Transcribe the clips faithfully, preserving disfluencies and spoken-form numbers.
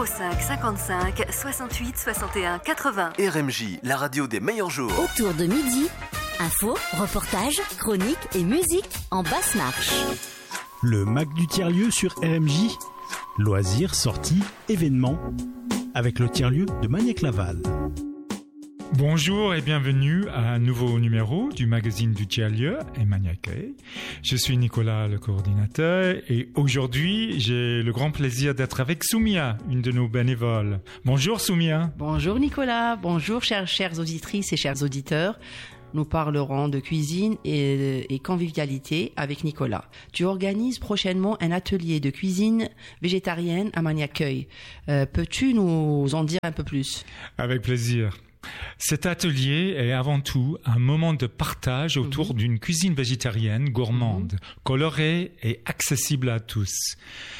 cinq cinquante-cinq soixante-huit soixante et un quatre-vingts. R M J, la radio des meilleurs jours. Autour de midi, infos, reportages, chroniques et musique en basse marche. Le Mac du tiers-lieu sur R M J. Loisirs, sorties, événements. Avec le tiers-lieu de Magnac-Laval. Bonjour et bienvenue à un nouveau numéro du magazine du tiers-lieu et Magnac. Je suis Nicolas, le coordinateur, et aujourd'hui, j'ai le grand plaisir d'être avec Soumia, une de nos bénévoles. Bonjour Soumia. Bonjour Nicolas, bonjour chères, chères auditrices et chers auditeurs. Nous parlerons de cuisine et, et convivialité avec Nicolas. Tu organises prochainement un atelier de cuisine végétarienne à Magnac-Cueil. Euh, peux-tu nous en dire un peu plus ? Avec plaisir. Cet atelier est avant tout un moment de partage autour mmh. d'une cuisine végétarienne gourmande, mmh. colorée et accessible à tous.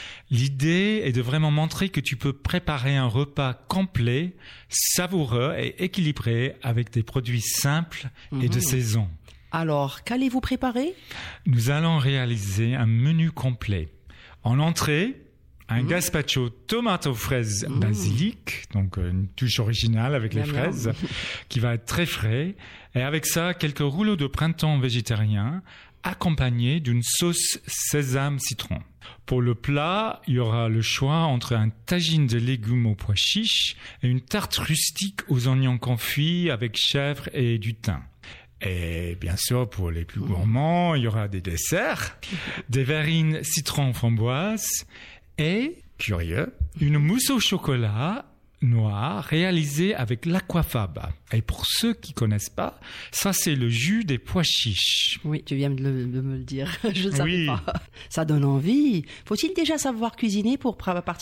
L'idée est de vraiment montrer que tu peux préparer un repas complet, savoureux et équilibré avec des produits simples mmh. et de saison. Alors, qu'allez-vous préparer ? Nous allons réaliser un menu complet. En entrée, un mmh. gazpacho tomate aux fraises mmh. basilic, donc une touche originale avec les bien fraises, bien. qui va être très frais. Et avec ça, quelques rouleaux de printemps végétariens, accompagnés d'une sauce sésame-citron. Pour le plat, il y aura le choix entre un tagine de légumes aux pois chiches et une tarte rustique aux oignons confits avec chèvre et du thym. Et bien sûr, pour les plus gourmands, il y aura des desserts, des verrines citron framboise et, curieux, une mousse au chocolat noir réalisée avec l'aquafaba. Et pour ceux qui connaissent pas, ça c'est le jus des pois chiches. Oui, tu viens de, le, de me le dire. Je ne savais oui. pas. Ça donne envie. Faut-il déjà savoir cuisiner pour participer ?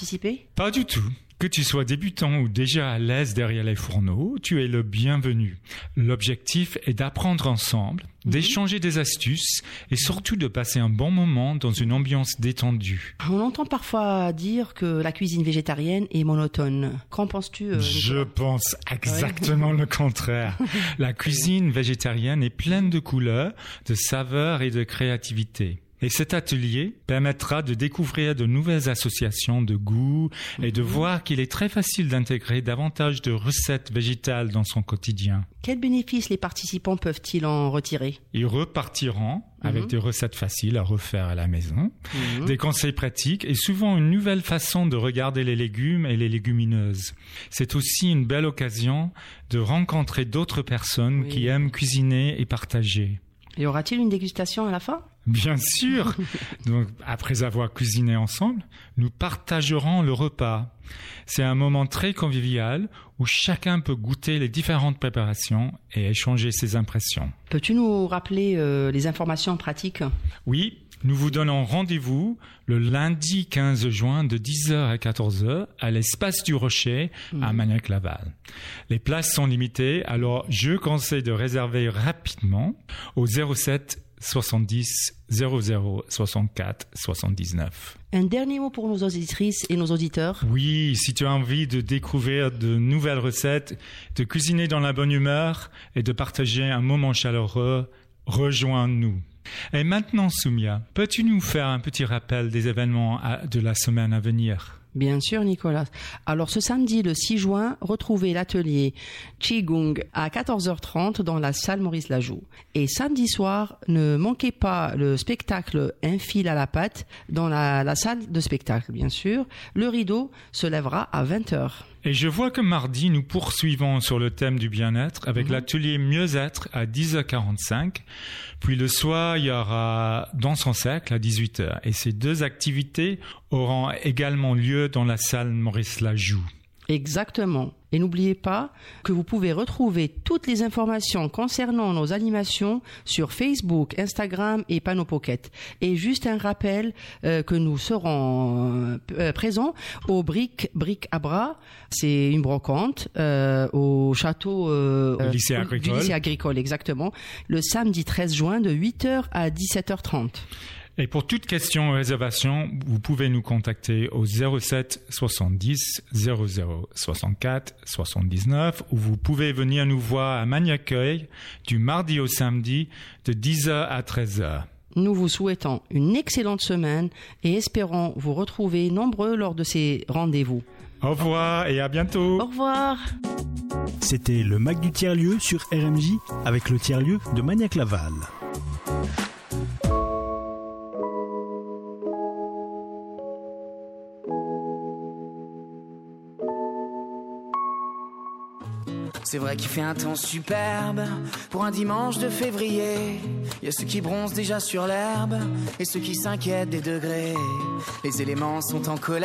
Pas du tout. Que tu sois débutant ou déjà à l'aise derrière les fourneaux, tu es le bienvenu. L'objectif est d'apprendre ensemble, mmh. d'échanger des astuces et surtout de passer un bon moment dans une ambiance détendue. On entend parfois dire que la cuisine végétarienne est monotone. Qu'en penses-tu euh, Je pense exactement ouais. le contraire. La cuisine végétarienne est pleine de couleurs, de saveurs et de créativité. Et cet atelier permettra de découvrir de nouvelles associations de goûts et de mmh. voir qu'il est très facile d'intégrer davantage de recettes végétales dans son quotidien. Quels bénéfices les participants peuvent-ils en retirer ? Ils repartiront mmh. avec des recettes faciles à refaire à la maison, mmh. des conseils pratiques et souvent une nouvelle façon de regarder les légumes et les légumineuses. C'est aussi une belle occasion de rencontrer d'autres personnes oui. qui aiment cuisiner et partager. Y aura-t-il une dégustation à la fin ? Bien sûr. Donc, après avoir cuisiné ensemble, nous partagerons le repas. C'est un moment très convivial où chacun peut goûter les différentes préparations et échanger ses impressions. Peux-tu nous rappeler euh, les informations pratiques ? Oui. Nous vous donnons rendez-vous le lundi quinze juin de dix heures à quatorze heures à l'espace du Rocher mmh. à Magnac-Laval. Les places sont limitées, alors je conseille de réserver rapidement au zéro sept soixante-dix zéro zéro soixante-quatre soixante-dix-neuf. Un dernier mot pour nos auditrices et nos auditeurs. Oui, si tu as envie de découvrir de nouvelles recettes, de cuisiner dans la bonne humeur et de partager un moment chaleureux, rejoins-nous. Et maintenant, Soumia, peux-tu nous faire un petit rappel des événements de la semaine à venir ? Bien sûr, Nicolas. Alors, ce samedi, le six juin, retrouvez l'atelier Qigong à quatorze heures trente dans la salle Maurice Lajoux. Et samedi soir, ne manquez pas le spectacle Un fil à la pâte dans la, la salle de spectacle, bien sûr. Le rideau se lèvera à vingt heures. Et je vois que mardi, nous poursuivons sur le thème du bien-être avec mmh. l'atelier Mieux-être à dix heures quarante-cinq. Puis le soir, il y aura Danse en cercle à dix-huit heures. Et ces deux activités auront également lieu dans la salle Maurice Lajoux. Exactement. Et n'oubliez pas que vous pouvez retrouver toutes les informations concernant nos animations sur Facebook, Instagram et Panneau Pocket. Et juste un rappel euh, que nous serons euh, présents au Bric Bric à Bras, c'est une brocante euh, au château euh, au lycée agricole. Du lycée agricole, exactement, le samedi treize juin de huit heures à dix-sept heures trente. Et pour toute question ou réservation, vous pouvez nous contacter au zéro sept soixante-dix zéro zéro soixante-quatre soixante-dix-neuf ou vous pouvez venir nous voir à Magnac-Cueil du mardi au samedi de dix heures à treize heures. Nous vous souhaitons une excellente semaine et espérons vous retrouver nombreux lors de ces rendez-vous. Au revoir et à bientôt. Au revoir. C'était le Mac du tiers-lieu sur R M J avec le tiers-lieu de Magnac-Laval. C'est vrai qu'il fait un temps superbe pour un dimanche de février. Il y a ceux qui bronzent déjà sur l'herbe et ceux qui s'inquiètent des degrés. Les éléments sont en colère.